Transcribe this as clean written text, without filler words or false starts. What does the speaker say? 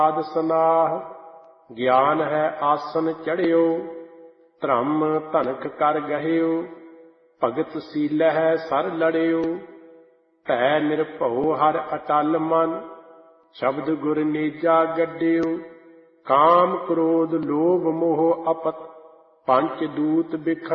ਆਦ ਸਨਾਹ। ਗਿਆਨ ਹੈ ਆਸਨ ਚੜ੍ਹਿਓ, ਧਰਮ ਧਨਕ ਕਰ ਗਹਿਓ। ਭਗਤ ਸੀਲਹਿ ਸਰ ਲੜਿਓ, ਭੈ ਨਿਰਭਉ ਹਰਿ ਅਟਲ ਮਨ। ਸ਼ਬਦ ਗੁਰ ਨੇਜਾ ਗੱਡਿਓ, ਕਾਮ ਕ੍ਰੋਧ ਲੋਭ ਮੋਹ ਅਪਤ। ਪੰਚ ਦੂਤ ਬਿਖ